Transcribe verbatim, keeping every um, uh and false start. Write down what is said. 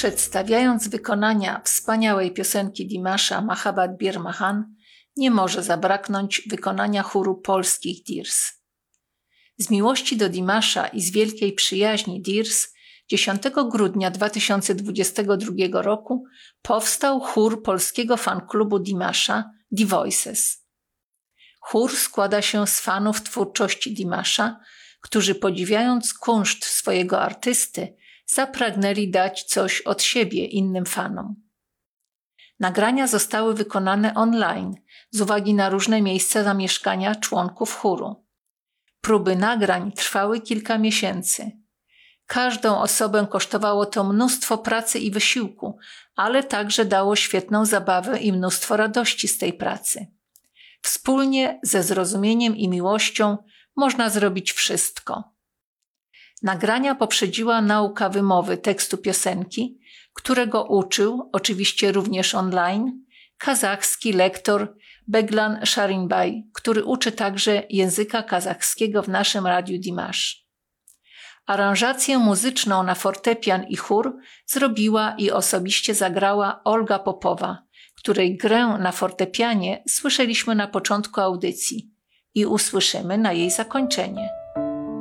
Przedstawiając wykonania wspaniałej piosenki Dimasza Mahabat Bir Mahan, nie może zabraknąć wykonania chóru polskich Dirs. Z miłości do Dimasza i z wielkiej przyjaźni Dirs dziesiątego grudnia dwa tysiące dwudziestego drugiego roku powstał chór polskiego fanklubu Dimasza The Voices. Chór składa się z fanów twórczości Dimasza, którzy podziwiając kunszt swojego artysty, zapragnęli dać coś od siebie innym fanom. Nagrania zostały wykonane online z uwagi na różne miejsca zamieszkania członków chóru. Próby nagrań trwały kilka miesięcy. Każdą osobę kosztowało to mnóstwo pracy i wysiłku, ale także dało świetną zabawę i mnóstwo radości z tej pracy. Wspólnie, ze zrozumieniem i miłością można zrobić wszystko. Nagrania poprzedziła nauka wymowy tekstu piosenki, którego uczył, oczywiście również online, kazachski lektor Beglan Sharinbay, który uczy także języka kazachskiego w naszym radiu Dimash. Aranżację muzyczną na fortepian i chór zrobiła i osobiście zagrała Olga Popowa, której grę na fortepianie słyszeliśmy na początku audycji i usłyszymy na jej zakończenie.